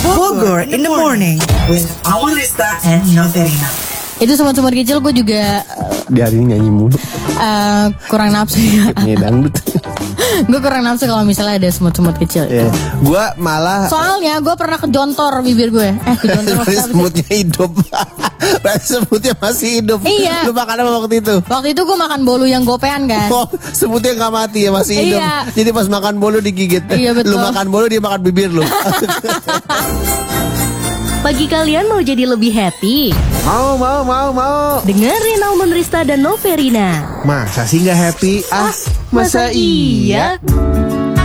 Bogor in the morning with Aulista and Noverina. Itu semut-semut kecil gue juga Di hari ini nyanyi mulu. Kurang nafsu ya. Dangdut. Gue kurang nafsu kalau misalnya ada semut-semut kecil. Yeah. Gue malah soalnya gue pernah kejontor bibir gue. Kejontor semutnya hidup. Semutnya masih hidup. Iya. Lu makan apa waktu itu? Waktu itu gue makan bolu yang gopean kan. Oh, semutnya gak mati ya, masih hidup. Iya. Jadi pas makan bolu digigit. Iya, betul. Lu makan bolu, dia makan bibir lu. Pagi kalian mau jadi lebih happy? Mau. Dengerin Almond Rista dan Noverina. Masa sih gak happy? Masa iya?